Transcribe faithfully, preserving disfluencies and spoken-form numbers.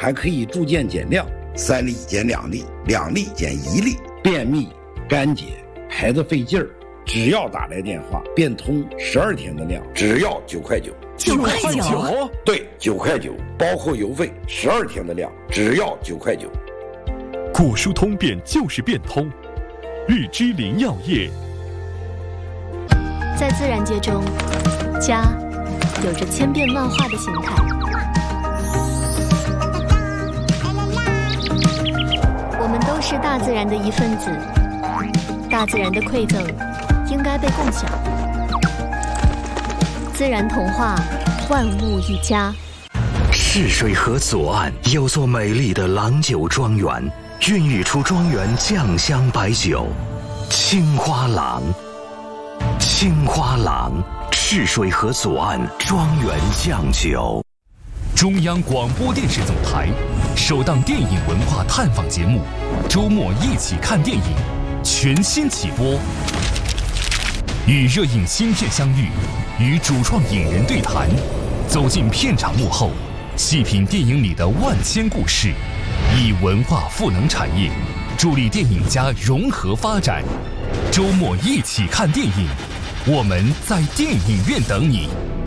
还可以逐渐减量， 三粒减两粒，两粒减一粒， 便秘、干结、排得费劲儿，只要打来电话，变通十二天的量，只要九块九。 九块九？ 对，九块九，包括邮费，十二天的量，只要九块九。 果蔬通便就是变通，日之林药业。 在自然界中，家有着千变万化的形态。我们都是大自然的一份子，大自然的馈赠应该被共享。自然童话，万物一家。 泗水河左岸有座美丽的郎酒庄园，孕育出庄园酱香白酒青花郎。青花郎，泗水河左岸庄园酱酒。 中央广播电视总台首档电影文化探访节目《周末一起看电影》全新起播，与热映新片相遇，与主创影人对谈，走进片场幕后，细品电影里的万千故事，以文化赋能产业，助力电影家融合发展。周末一起看电影，我们在电影院等你。